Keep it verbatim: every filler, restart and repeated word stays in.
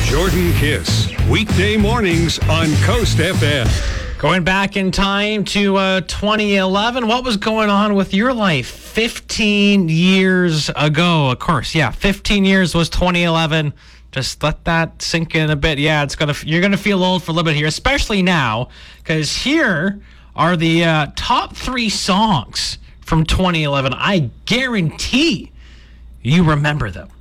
Jordan Kiss, weekday mornings on Coast F M. Going back in time to uh, twenty eleven, what was going on with your life fifteen years ago? Of course, yeah, fifteen years was twenty eleven. Just let that sink in a bit. Yeah, it's gonna you're gonna feel old for a little bit here, especially now, because here are the uh, top three songs from twenty eleven. I guarantee you remember them.